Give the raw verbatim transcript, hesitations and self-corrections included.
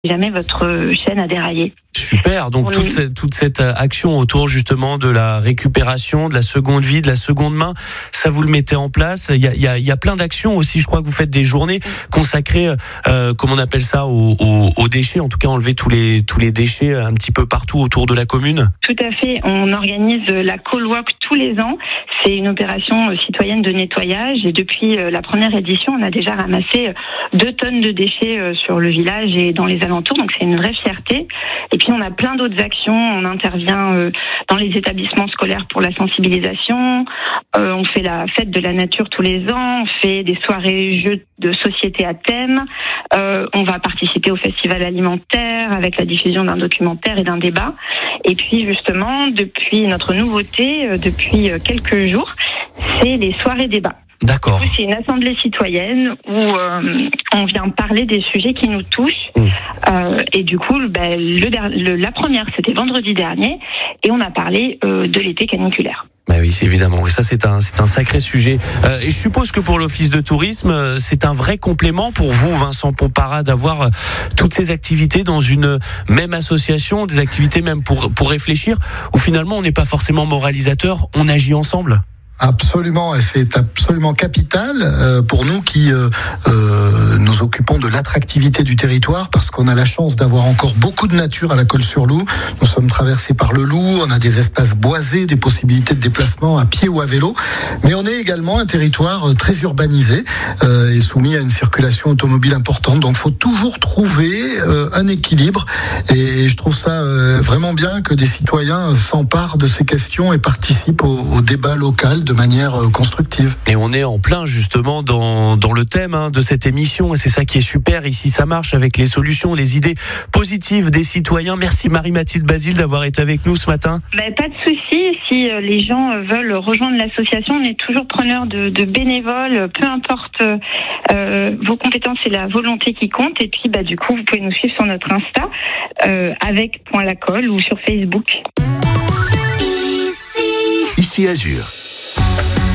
jamais votre chaîne a déraillé. Super, donc toute cette, toute cette action autour justement de la récupération, de la seconde vie, de la seconde main, ça vous le mettez en place. Il y a, il y a, il y a plein d'actions aussi, je crois que vous faites des journées consacrées, euh, comment on appelle ça, aux, aux, aux déchets, en tout cas enlever tous les, tous les déchets un petit peu partout autour de la commune. Tout à fait, on organise la Call Walk tous les ans. C'est une opération citoyenne de nettoyage et depuis la première édition, on a déjà ramassé deux tonnes de déchets sur le village et dans les alentours, donc c'est une vraie fierté. Et puis on a plein d'autres actions, on intervient dans les établissements scolaires pour la sensibilisation, on fait la fête de la nature tous les ans, on fait des soirées jeux de société à thème, on va participer au festival alimentaire avec la diffusion d'un documentaire et d'un débat. Et puis justement, depuis notre nouveauté, depuis quelques jours, c'est les soirées débats. D'accord. C'est une assemblée citoyenne où euh, on vient parler des sujets qui nous touchent. Mmh. Euh, et du coup, ben, le, le, la première, c'était vendredi dernier, et on a parlé euh, de l'été caniculaire. Bah oui, c'est évidemment. Et ça, c'est un, c'est un sacré sujet. Euh, et je suppose que pour l'Office de tourisme, c'est un vrai complément pour vous, Vincent Pompara, d'avoir toutes ces activités dans une même association, des activités même pour, pour réfléchir, où finalement, on n'est pas forcément moralisateur, on agit ensemble. Absolument, et c'est absolument capital euh, pour nous qui euh, euh, nous occupons de l'attractivité du territoire, parce qu'on a la chance d'avoir encore beaucoup de nature à la Colle-sur-Loup. Nous sommes traversés par le Loup, on a des espaces boisés, des possibilités de déplacement à pied ou à vélo, mais on est également un territoire très urbanisé euh, et soumis à une circulation automobile importante. Donc, il faut toujours trouver euh, un équilibre, et, et je trouve ça euh, vraiment bien que des citoyens s'emparent de ces questions et participent au, au débat local de manière constructive. Et on est en plein justement dans, dans le thème hein, de cette émission, et c'est ça qui est super. Ici ça marche avec les solutions, les idées positives des citoyens. Merci Marie-Mathilde Basile d'avoir été avec nous ce matin. Ben, pas de souci, si les gens veulent rejoindre l'association, on est toujours preneur de, de bénévoles, peu importe euh, vos compétences, c'est la volonté qui compte. Et puis bah, du coup vous pouvez nous suivre sur notre Insta euh, avec point la colle ou sur Facebook. Ici Azur.